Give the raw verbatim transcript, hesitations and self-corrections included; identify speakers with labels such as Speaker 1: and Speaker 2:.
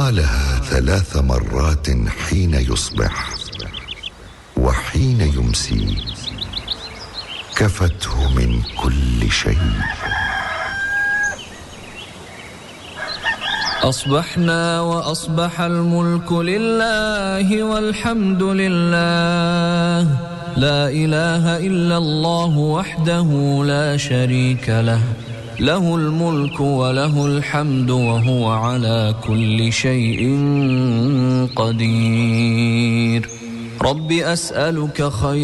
Speaker 1: قالها ثلاث مرات حين يصبح وحين يمسي، كفته من كل شيء.
Speaker 2: أصبحنا وأصبح الملك لله والحمد لله، لا إله إلا الله وحده لا شريك له، له الملك وله الحمد وهو على كل شيء قدير. رب أسألك خير